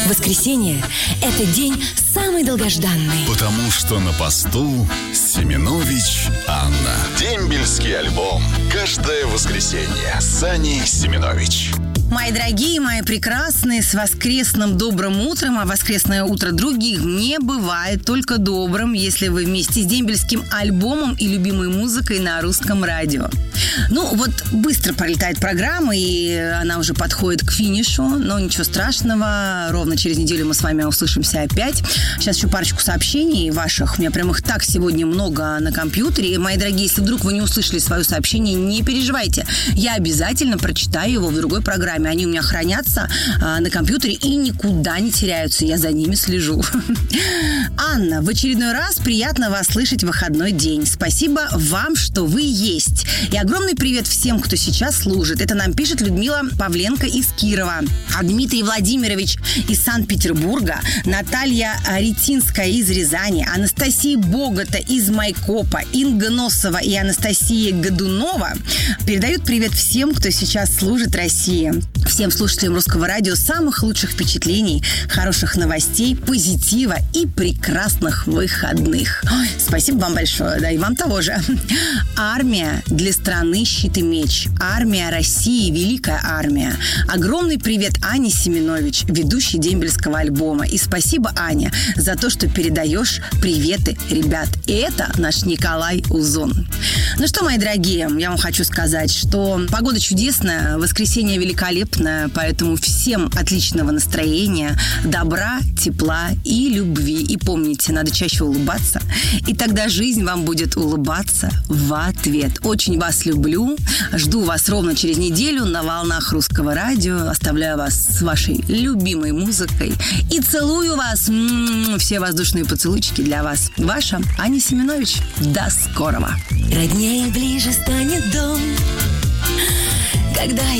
Воскресенье – это день самый долгожданный. Потому что на посту Семенович Анна. Дембельский альбом. Каждое воскресенье с Аней Семенович. Мои дорогие, мои прекрасные, с воскресным добрым утром, а воскресное утро других не бывает только добрым, если вы вместе с дембельским альбомом и любимой музыкой на русском радио. Ну, вот быстро пролетает программа, и она уже подходит к финишу, но ничего страшного, ровно через неделю мы с вами услышимся опять. Сейчас еще парочку сообщений ваших, у меня прям их так сегодня много на компьютере. Мои дорогие, если вдруг вы не услышали свое сообщение, не переживайте, я обязательно прочитаю его в другой программе. Они у меня хранятся на компьютере и никуда не теряются. Я за ними слежу. Анна, в очередной раз приятно вас слышать в выходной день. Спасибо вам, что вы есть. И огромный привет всем, кто сейчас служит. Это нам пишет Людмила Павленко из Кирова, Дмитрий Владимирович из Санкт-Петербурга, Наталья Ретинская из Рязани, Анастасия Богата из Майкопа, Инга Носова и Анастасия Годунова передают привет всем, кто сейчас служит России. Всем слушателям русского радио самых лучших впечатлений, хороших новостей, позитива и прекрасных выходных. Ой, спасибо вам большое, да, и вам того же. Армия для страны щит и меч. Армия России, великая армия. Огромный привет Ане Семенович, ведущей дембельского альбома. И спасибо, Аня, за то, что передаешь приветы ребят. И это наш Николай Узон. Ну что, мои дорогие, я вам хочу сказать, что погода чудесная, воскресенье великолепное, поэтому всем отличного настроения, добра, тепла и любви. И помните, надо чаще улыбаться, и тогда жизнь вам будет улыбаться в ответ. Очень вас люблю, жду вас ровно через неделю на волнах русского радио, оставляю вас с вашей любимой музыкой и целую вас. Все воздушные поцелуйчики для вас. Ваша Аня Семенович. До скорого. Роднее ближе станет дом, когда